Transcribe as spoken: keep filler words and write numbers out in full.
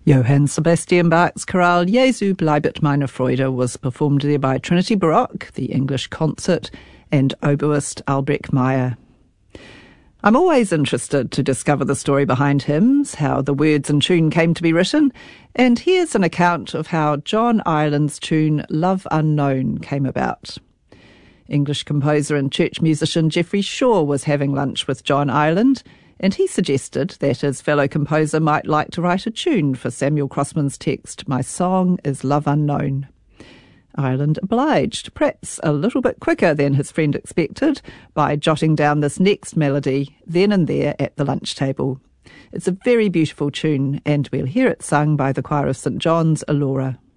Johann Sebastian Bach's chorale Jesu bleibet meine Freude was performed there by Trinity Baroque, the English Concert, and oboist Albrecht Meyer. I'm always interested to discover the story behind hymns, how the words and tune came to be written, and here's an account of how John Ireland's tune Love Unknown came about. English composer and church musician Geoffrey Shaw was having lunch with John Ireland, and he suggested that his fellow composer might like to write a tune for Samuel Crossman's text, My Song is Love Unknown. Ireland obliged, perhaps a little bit quicker than his friend expected, by jotting down this next melody then and there at the lunch table. It's a very beautiful tune, and we'll hear it sung by the choir of St John's, Elora.